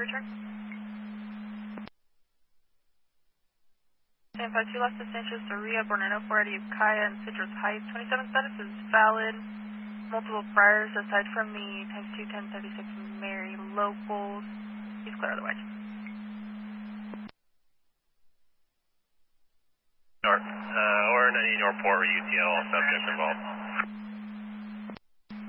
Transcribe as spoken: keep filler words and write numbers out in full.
return. ten five two Los Estancias, Soria, born nine oh four, Eddie Kaya, and Citrus Heights. twenty-seven status is valid. Multiple priors aside from the times two ten thirty-six Mary locals. He's clear otherwise. North, uh, or ninety North Port, U T L, all subjects involved.